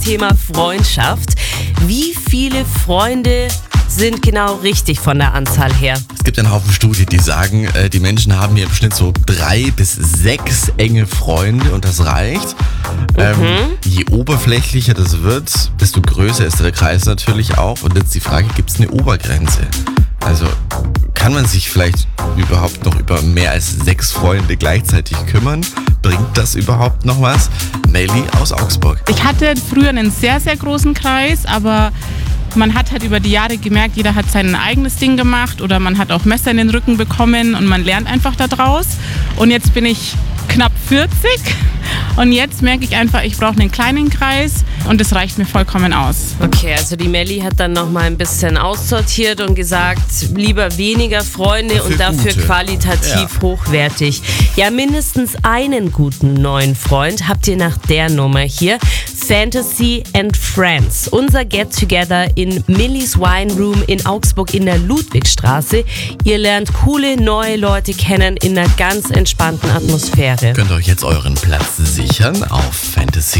Thema Freundschaft. Wie viele Freunde sind genau richtig von der Anzahl her? Es gibt einen Haufen Studien, die sagen, die Menschen haben hier im Schnitt so 3 bis 6 enge Freunde und das reicht. Je oberflächlicher das wird, desto größer ist der Kreis natürlich auch. Und jetzt die Frage, gibt es eine Obergrenze? Also kann man sich vielleicht überhaupt noch über mehr als 6 Freunde gleichzeitig kümmern? Bringt das überhaupt noch was? Melli aus Augsburg. Ich hatte früher einen sehr, sehr großen Kreis, aber man hat halt über die Jahre gemerkt, jeder hat sein eigenes Ding gemacht oder man hat auch Messer in den Rücken bekommen und man lernt einfach daraus. Und jetzt bin ich knapp 40 und jetzt merke ich einfach, ich brauche einen kleinen Kreis und das reicht mir vollkommen aus. Okay, also die Melli hat dann nochmal ein bisschen aussortiert und gesagt, lieber weniger Freunde und dafür gute. qualitativ hochwertig. Ja, mindestens einen guten neuen Freund habt ihr nach der Nummer hier. Fantasy and Friends. Unser Get-Together in Millis Wine Room in Augsburg in der Ludwigstraße. Ihr lernt coole neue Leute kennen in einer ganz entspannten Atmosphäre. Könnt ihr euch jetzt euren Platz sichern auf fantasy-and-friends.at.